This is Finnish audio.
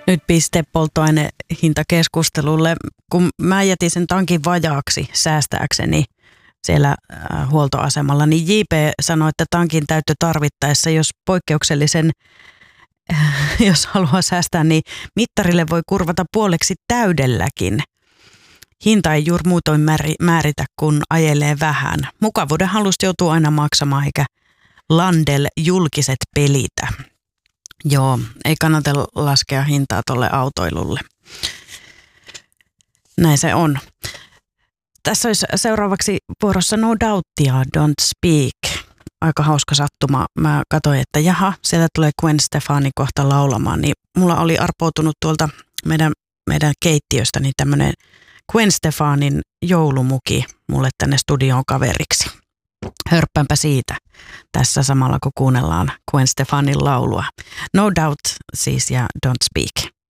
Nyt piste polttoainehintakeskustelulle. Kun mä jätin sen tankin vajaaksi säästääkseni siellä huoltoasemalla, niin JP sanoi, että tankin täyttö tarvittaessa, jos poikkeuksellisen, jos haluaa säästää, niin mittarille voi kurvata puoleksi täydelläkin. Hinta ei juuri muutoin määritä, kun ajelee vähän. Mukavuuden halusta joutuu aina maksamaan, eikä Landel julkiset pelitä. Joo, ei kannata laskea hintaa tolle autoilulle. Näin se on. Tässä olisi seuraavaksi vuorossa No Doubtia, Don't Speak. Aika hauska sattuma. Mä katsoin, että jaha, sieltä tulee Gwen Stefani kohta laulamaan. Niin mulla oli arpoutunut tuolta meidän keittiöstä niin tämmöinen Gwen Stefanin joulumuki mulle tänne studioon kaveriksi. Hörppänpä siitä tässä samalla kun kuunnellaan Gwen Stefanin laulua. No Doubt siis ja Don't Speak.